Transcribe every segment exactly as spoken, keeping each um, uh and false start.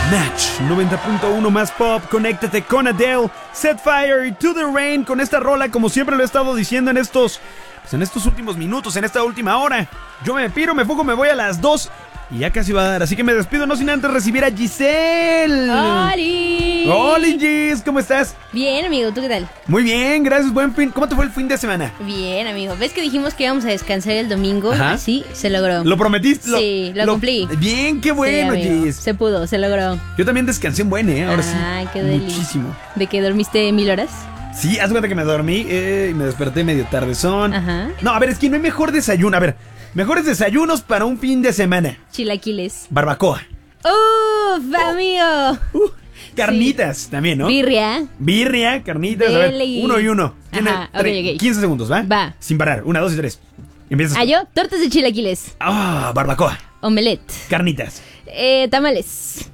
Match noventa punto uno más pop, conéctate con Adele, Set Fire y To The Rain con esta rola, como siempre lo he estado diciendo en estos, pues en estos últimos minutos, en esta última hora. Yo me piro, me fugo, me voy a las dos y ya casi va a dar, así que me despido no sin antes recibir a Giselle. ¡Holi! ¡Hola, Gis! ¿Cómo estás? Bien, amigo, ¿tú qué tal? Muy bien, gracias, buen fin. ¿Cómo te fue el fin de semana? Bien, amigo. ¿Ves que dijimos que íbamos a descansar el domingo? Ajá. Sí, se logró. ¿Lo prometiste? Sí, lo cumplí. Bien, qué bueno, sí, amigo. Gis. Se pudo, se logró. Yo también descansé un buen, ¿eh? Ahora sí. Ay, qué delicia. Muchísimo. ¿De que dormiste mil horas? Sí, haz cuenta que me dormí eh, y me desperté medio tardezón. Ajá. No, a ver, es que no hay mejor desayuno. A ver, mejores desayunos para un fin de semana. Chilaquiles. Barbacoa. ¡Uf, amigo! Uh, carnitas también, ¿no? Birria. Birria, carnitas. A ver, Deli. uno y uno. Tiene Ajá, ok, tre- ok. quince segundos, ¿va? Va. Sin parar. Una, dos y tres. Empiezas. ¿Ah, yo? Tortas de chilaquiles. Ah, barbacoa. Omelette. Carnitas. Eh, tamales.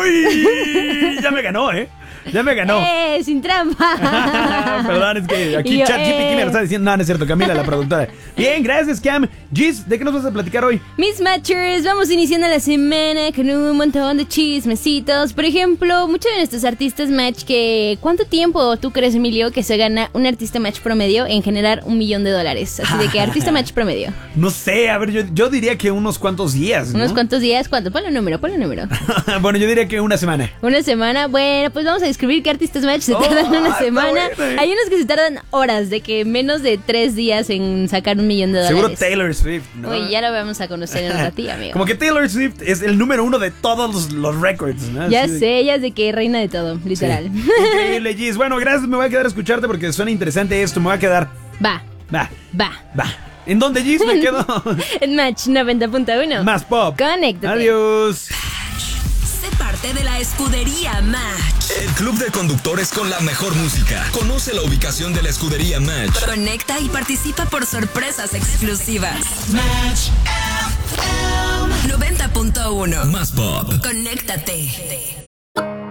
¡Uy! Ya me ganó, ¿eh? Ya me ganó. ¡Eh, sin trampa! Perdón, es que aquí Y yo, ChatGPT eh. me lo está diciendo. No, no es cierto, Camila, la productora. Bien, gracias, Cam. Gis, ¿de qué nos vas a platicar hoy? Mis Matchers, vamos iniciando la semana con un montón de chismecitos. Por ejemplo, muchos de nuestros artistas match que... ¿Cuánto tiempo tú crees, Emilio, que se gana un artista match promedio en generar un millón de dólares? Así de que artista match promedio. No sé, a ver, yo, yo diría que unos cuantos días, ¿no? ¿Unos cuantos días? ¿Cuánto? Ponle un número, ponle un número. Bueno, yo diría que una semana. Una semana, bueno, pues vamos a describir qué artistas match se Oh, tardan una está semana. bueno, eh. Hay unos que se tardan horas, de que menos de tres días en sacar un millón de dólares. Seguro Taylor Swift, ¿no? Uy, ya lo vamos a conocer en un ratito, amigo. Como que Taylor Swift es el número uno de todos los, los records, ¿no? Ya Así de- sé, ella es de que reina de todo, Sí. literal. Increíble, Gis. Bueno, gracias, me voy a quedar a escucharte porque suena interesante esto. Me voy a quedar. Va, Va, va. va. ¿En dónde, Gis? Me quedo. En Match noventa punto uno. Más pop. Conéctate. Adiós. Sé parte de la escudería Match. El club de conductores con la mejor música. Conoce la ubicación de la escudería Match. Conecta y participa por sorpresas exclusivas. Match noventa punto uno. Más pop. Conéctate.